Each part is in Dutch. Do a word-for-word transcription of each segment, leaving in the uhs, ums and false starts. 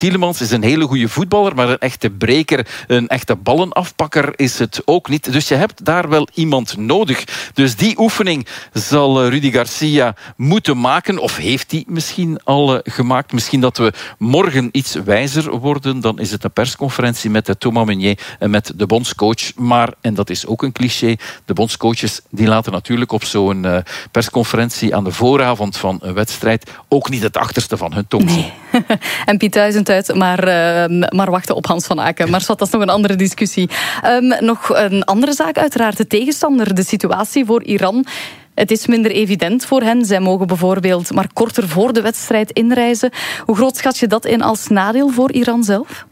Tielemans is een hele goede voetballer, maar een echte breker, een echte ballenafpakker is het ook niet. Dus je hebt daar wel iemand nodig. Dus die oefening zal Rudi Garcia moeten maken, of heeft hij misschien al gemaakt. Misschien dat we morgen iets wijzer worden. Dan is het een persconferentie met Thomas Meunier en met de bondscoach. Maar, en dat is ook een cliché, de bondscoaches die laten natuurlijk op zo'n uh, persconferentie aan de vooravond van een wedstrijd ook niet het achterste van hun tong zien. Nee. En Piet Duizend uit, maar, uh, maar wachten op Hans van Aken. Maar dat is nog een andere discussie. Um, nog een andere zaak uiteraard, de tegenstander, de situatie voor Iran. Het is minder evident voor hen. Zij mogen bijvoorbeeld maar korter voor de wedstrijd inreizen. Hoe groot schat je dat in als nadeel voor Iran zelf?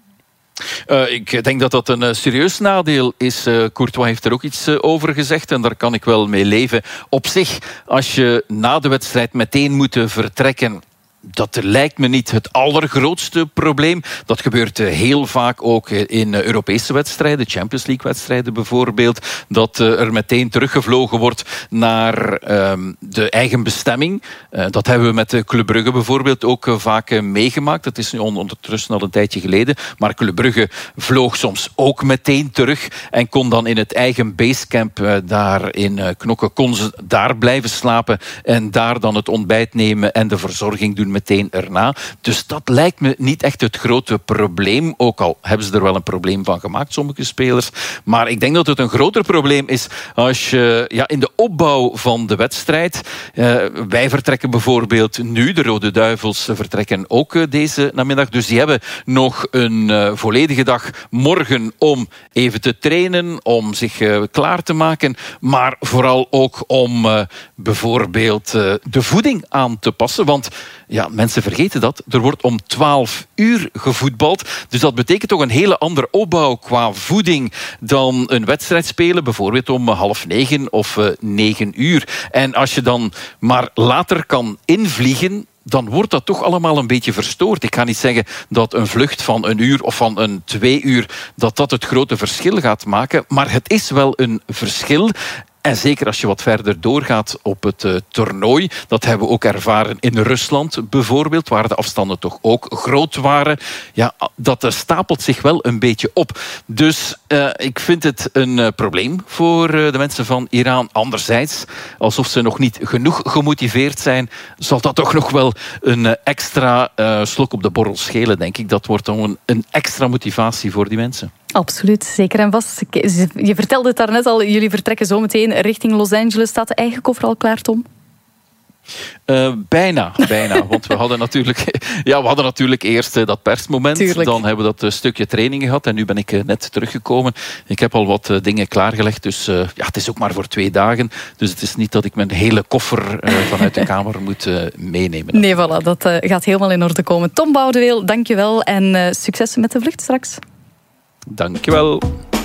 Uh, ik denk dat dat een uh, serieus nadeel is. Uh, Courtois heeft er ook iets uh, over gezegd en daar kan ik wel mee leven. Op zich, als je na de wedstrijd meteen moet vertrekken, dat lijkt me niet het allergrootste probleem. Dat gebeurt heel vaak ook in Europese wedstrijden, Champions League-wedstrijden bijvoorbeeld, dat er meteen teruggevlogen wordt naar um, de eigen bestemming. Uh, dat hebben we met Club Brugge bijvoorbeeld ook vaak meegemaakt. Dat is nu ondertussen al een tijdje geleden. Maar Club Brugge vloog soms ook meteen terug en kon dan in het eigen basecamp uh, daar in uh, Knokke, kon ze daar blijven slapen en daar dan het ontbijt nemen en de verzorging doen meteen erna. Dus dat lijkt me niet echt het grote probleem. Ook al hebben ze er wel een probleem van gemaakt, sommige spelers. Maar ik denk dat het een groter probleem is als je ja, in de opbouw van de wedstrijd. Uh, wij vertrekken bijvoorbeeld nu, de Rode Duivels vertrekken ook uh, deze namiddag. Dus die hebben nog een uh, volledige dag morgen om even te trainen, om zich uh, klaar te maken. Maar vooral ook om uh, bijvoorbeeld uh, de voeding aan te passen. Want ja, mensen vergeten dat. Er wordt om twaalf uur gevoetbald. Dus dat betekent toch een hele andere opbouw qua voeding dan een wedstrijd spelen. Bijvoorbeeld om half negen of uh, negen uur. En als je dan maar later kan invliegen, dan wordt dat toch allemaal een beetje verstoord. Ik ga niet zeggen dat een vlucht van een uur of van een twee uur dat dat het grote verschil gaat maken. Maar het is wel een verschil. En zeker als je wat verder doorgaat op het uh, toernooi. Dat hebben we ook ervaren in Rusland bijvoorbeeld, waar de afstanden toch ook groot waren. Ja, dat uh, stapelt zich wel een beetje op. Dus uh, ik vind het een uh, probleem voor uh, de mensen van Iran. Anderzijds, alsof ze nog niet genoeg gemotiveerd zijn, zal dat toch nog wel een uh, extra uh, slok op de borrel schelen, denk ik. Dat wordt dan een, een extra motivatie voor die mensen. Absoluut, zeker en vast. Je vertelde het daarnet al, jullie vertrekken zo meteen richting Los Angeles. Staat de eigen koffer al klaar, Tom? Uh, bijna, bijna. Want we hadden natuurlijk, ja, we hadden natuurlijk eerst uh, dat persmoment. Tuurlijk. Dan hebben we dat uh, stukje training gehad. En nu ben ik uh, net teruggekomen. Ik heb al wat uh, dingen klaargelegd. Dus uh, ja, het is ook maar voor twee dagen. Dus het is niet dat ik mijn hele koffer uh, vanuit de kamer moet uh, meenemen. Nee, voilà. Dat uh, gaat helemaal in orde komen. Tom Boudeweel, dank je wel. En uh, succes met de vlucht straks. Dank je wel.